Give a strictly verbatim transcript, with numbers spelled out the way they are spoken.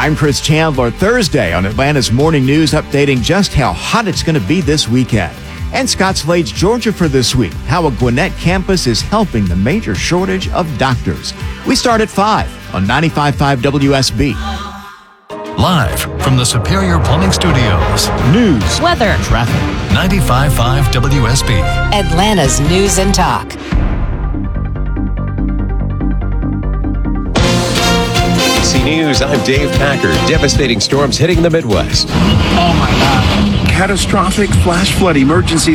I'm Chris Chandler. Thursday on Atlanta's Morning News, updating just how hot it's going to be this weekend. And Scott Slade's Georgia for this week, how a Gwinnett campus is helping the major shortage of doctors. We start at five on ninety-five point five W S B. Live from the Superior Plumbing Studios. News, weather, traffic. ninety-five point five W S B. Atlanta's News and Talk. A B C News, I'm Dave Packer. Devastating storms hitting the Midwest. Oh my God. Catastrophic flash flood emergencies